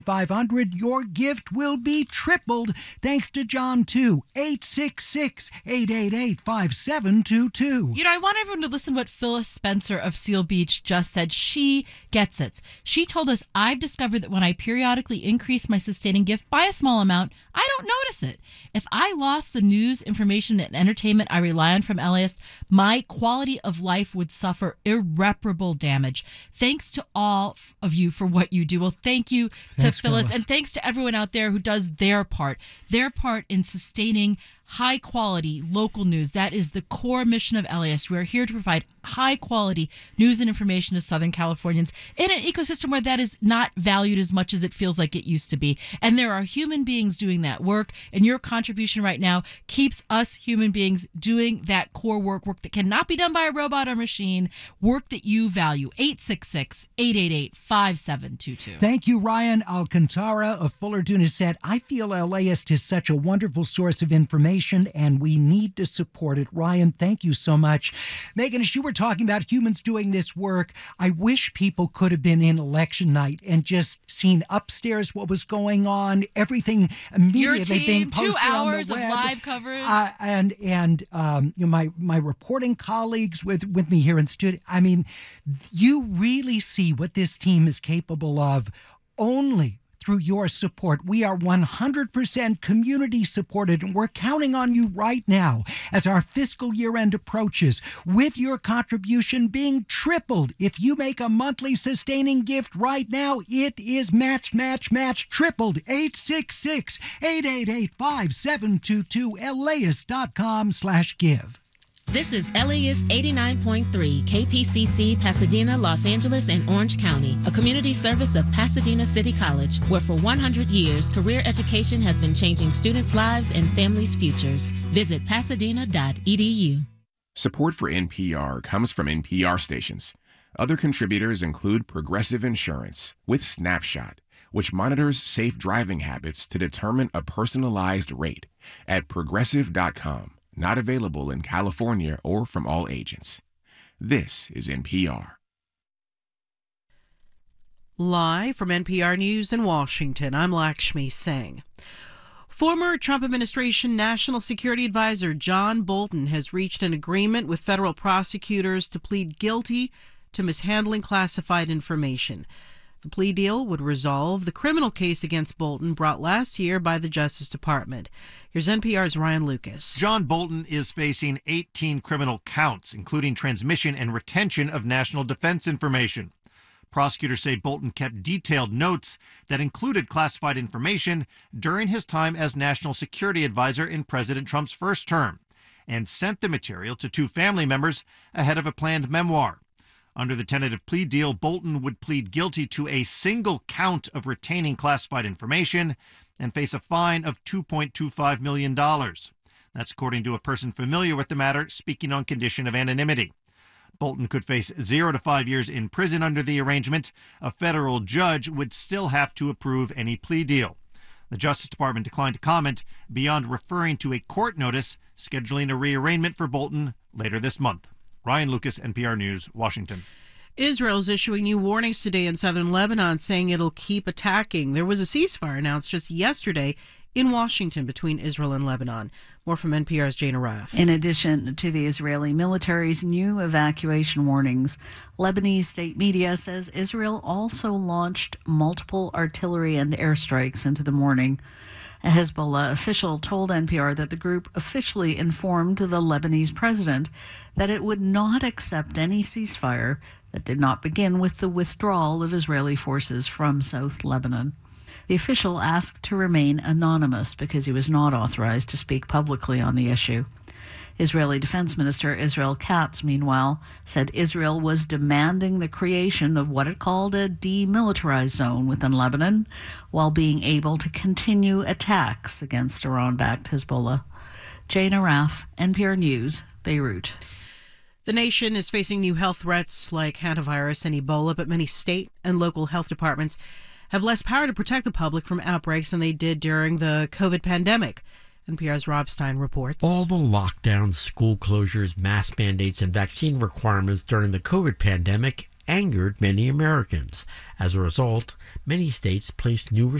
500, your gift will be tripled thanks to John 2, 866-888-5722. You know, I want everyone to listen to what Phyllis Spencer of Seal Beach just said. She gets it. She told us, I've discovered that when I periodically increase my sustaining gift by a small amount, I don't notice it. If I lost the news, information, and entertainment I rely on from LAist, my quality of life would suffer irreparable damage. Thanks to all of you for what you do. Well, thank you to Phyllis, and thanks to everyone out there who does their part in sustaining high quality local news. That is the core mission of LAist. We are here to provide high quality news and information to Southern Californians in an ecosystem where that is not valued as much as it feels like it used to be. And there are human beings doing that work, and your contribution right now keeps us human beings doing that core work that cannot be done by a robot or machine, work that you value. 866-888-5722. Thank you, Ryan Alcantara of Fullerton has said, I feel LAist is such a wonderful source of information and we need to support it. Ryan, thank you so much. Megan, as you were talking about humans doing this work, I wish people could have been in election night and just seen upstairs what was going on, everything immediately being posted 2 hours on the web. of live coverage. My reporting colleagues with me here in studio, I mean, you really see what this team is capable of only through your support. We are 100% community supported, and we're counting on you right now as our fiscal year end approaches, with your contribution being tripled. If you make a monthly sustaining gift right now, it is matched, tripled. 866-888-5722, LAist.com/give. This is LAist 89.3 KPCC, Pasadena, Los Angeles, and Orange County, a community service of Pasadena City College, where for 100 years, career education has been changing students' lives and families' futures. Visit pasadena.edu. Support for NPR comes from NPR stations. Other contributors include Progressive Insurance with Snapshot, which monitors safe driving habits to determine a personalized rate at progressive.com. Not available in California or from all agents. This is NPR. Live from NPR News in Washington, I'm Lakshmi Singh. Former Trump administration National Security Advisor John Bolton has reached an agreement with federal prosecutors to plead guilty to mishandling classified information. The plea deal would resolve the criminal case against Bolton brought last year by the Justice Department. Here's NPR's Ryan Lucas. John Bolton is facing 18 criminal counts, including transmission and retention of national defense information. Prosecutors say Bolton kept detailed notes that included classified information during his time as National Security Advisor in President Trump's first term, and sent the material to 2 family members ahead of a planned memoir. Under the tentative plea deal, Bolton would plead guilty to a single count of retaining classified information and face a fine of $2.25 million. That's according to a person familiar with the matter, speaking on condition of anonymity. Bolton could face 0 to 5 years in prison under the arrangement. A federal judge would still have to approve any plea deal. The Justice Department declined to comment beyond referring to a court notice scheduling a rearrangement for Bolton later this month. Ryan Lucas, NPR News, Washington. Israel's issuing new warnings today in southern Lebanon, saying it'll keep attacking. There was a ceasefire announced just yesterday in Washington between Israel and Lebanon. More from NPR's Jane Araf. In addition to the Israeli military's new evacuation warnings, Lebanese state media says Israel also launched multiple artillery and airstrikes into the morning. A Hezbollah official told NPR that the group officially informed the Lebanese president that it would not accept any ceasefire that did not begin with the withdrawal of Israeli forces from South Lebanon. The official asked to remain anonymous because he was not authorized to speak publicly on the issue. Israeli Defense Minister Israel Katz, meanwhile, said Israel was demanding the creation of what it called a demilitarized zone within Lebanon, while being able to continue attacks against Iran-backed Hezbollah. Jane Araf, NPR News, Beirut. The nation is facing new health threats like hantavirus and Ebola, but many state and local health departments have less power to protect the public from outbreaks than they did during the COVID pandemic. NPR's Rob Stein reports. All the lockdowns, school closures, mask mandates, and vaccine requirements during the COVID pandemic angered many Americans. As a result, many states placed new